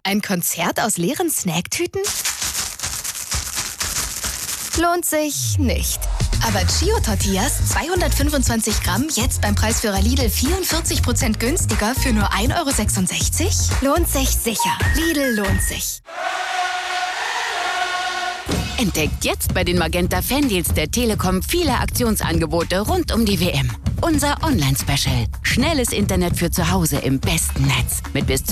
Ein Konzert aus leeren Snacktüten? Lohnt sich nicht. Aber Chio-Tortillas, 225 Gramm, jetzt beim Preisführer Lidl 44% günstiger für nur 1,66 €? Lohnt sich sicher. Lidl lohnt sich. Entdeckt jetzt bei den Magenta Fandeals der Telekom viele Aktionsangebote rund um die WM. Unser Online-Special. Schnelles Internet für zu Hause im besten Netz. Mit bis